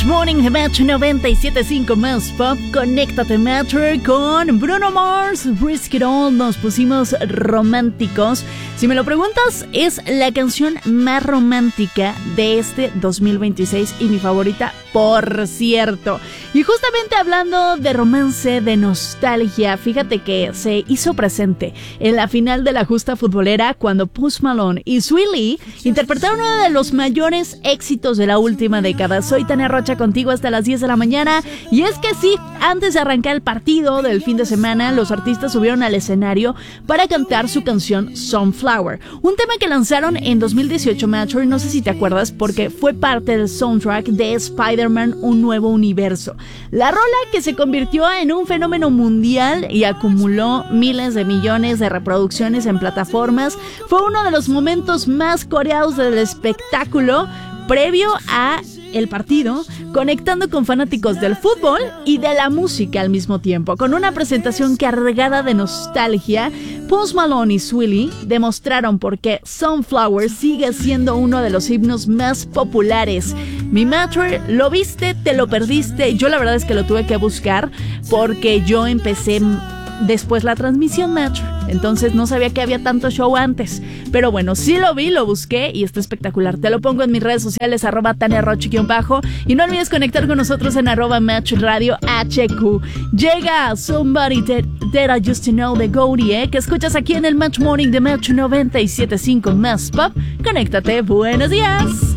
Morning de Metro 97.5 más pop. Conéctate Metro con Bruno Mars. Risk It All. Nos pusimos románticos. Si me lo preguntas, es la canción más romántica de este 2026 y mi favorita, por cierto. Y justamente hablando de romance, de nostalgia, fíjate que se hizo presente en la final de la justa futbolera cuando Post Malone y Swae Lee interpretaron uno de los mayores éxitos de la última década. Soy Tania Rocha contigo hasta las 10 de la mañana. Y es que sí, antes de arrancar el partido del fin de semana, los artistas subieron al escenario para cantar su canción Sunflower, un tema que lanzaron en 2018, Metro, y no sé si te acuerdas porque fue parte del soundtrack de Spider-Man Un Nuevo Universo. La rola, que se convirtió en un fenómeno mundial y acumuló miles de millones de reproducciones en plataformas, fue uno de los momentos más coreados del espectáculo previo a el partido, conectando con fanáticos del fútbol y de la música al mismo tiempo. Con una presentación cargada de nostalgia, Post Malone y Swae Lee demostraron por qué Sunflower sigue siendo uno de los himnos más populares. Mi Metro, ¿lo viste? ¿Te lo perdiste? Yo la verdad es que lo tuve que buscar porque yo empecé después la transmisión, Metro. Entonces no sabía que había tanto show antes. Pero bueno, sí lo vi, lo busqué y está espectacular. Te lo pongo en mis redes sociales, @TaniaRocha_. Y no olvides conectar con nosotros en @Metro Radio HQ. Llega Somebody That I Used to Know de Gaudí, que escuchas aquí en el Metro Morning de Metro 97.5 más pop. Conéctate, buenos días.